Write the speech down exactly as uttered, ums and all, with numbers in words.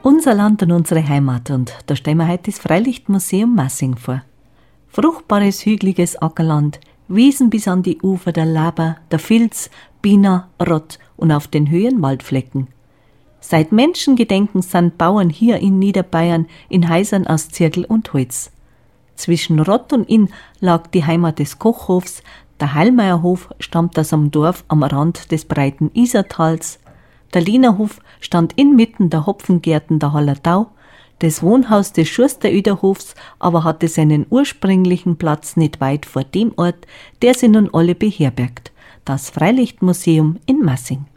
Unser Land und unsere Heimat, und da stellen wir heute das Freilichtmuseum Massing vor. Fruchtbares, hügeliges Ackerland, Wiesen bis an die Ufer der Laber, der Filz, Biener, Rott und auf den Höhen Waldflecken. Seit Menschengedenken sind Bauern hier in Niederbayern in Häusern aus Zirkel und Holz. Zwischen Rott und Inn lag die Heimat des Kochhofs, der Heilmeierhof stammt aus einem Dorf am Rand des breiten Isartals, der Lienerhof stand inmitten der Hopfengärten der Hallertau, das Wohnhaus des Schusteröderhofs aber hatte seinen ursprünglichen Platz nicht weit vor dem Ort, der sie nun alle beherbergt, das Freilichtmuseum in Massing.